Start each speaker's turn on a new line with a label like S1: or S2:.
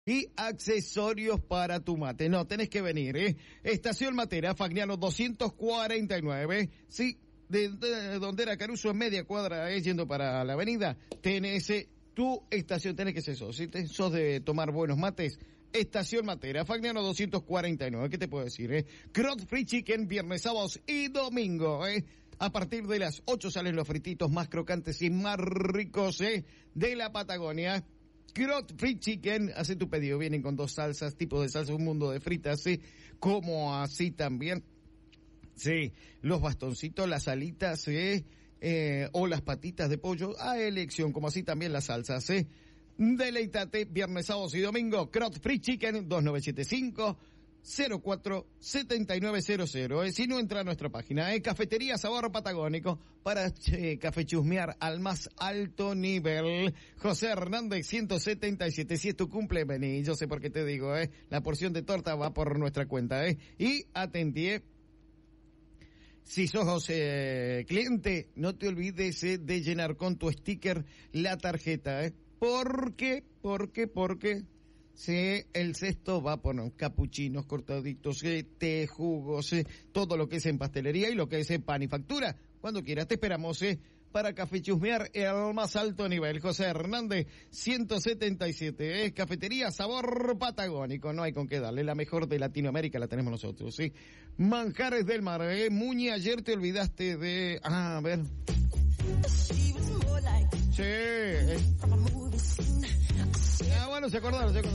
S1: y accesorios para tu mate. No, tenés que venir, Estación Matera, Fagnano 249, sí, de donde era Caruso, en media cuadra, yendo para la avenida, tenés tu estación, tenés que ser eso, si sos de tomar buenos mates, Estación Matera, Fagnano 249, ¿qué te puedo decir, Crot Free Chicken, viernes, sábados y domingo, A partir de las 8 salen los frititos más crocantes y más ricos, de la Patagonia. Crot Free Chicken, hace tu pedido, vienen con 2 salsas, tipos de salsa, un mundo de fritas, como así también, los bastoncitos, las alitas, o las patitas de pollo, a elección, como así también las salsas, Deleítate, viernes, sábados y domingo, Crot Free Chicken, 2975-04-7900, si no entra a nuestra página, Cafetería Sabor Patagónico, para café chusmear al más alto nivel. José Hernández 177, si es tu cumple, vení, yo sé por qué te digo, la porción de torta va por nuestra cuenta, y atentí, si sos cliente, no te olvides de llenar con tu sticker la tarjeta, porque el cesto va por capuchinos, cortaditos, té, jugos, todo lo que es en pastelería y lo que es en pan y factura. Cuando quieras te esperamos, para café chusmear al más alto nivel. José Hernández 177, Cafetería Sabor Patagónico, no hay con qué darle, la mejor de Latinoamérica la tenemos nosotros, Manjares del Mar, Muñi, ayer te olvidaste de, a ver, bueno, se acordaron,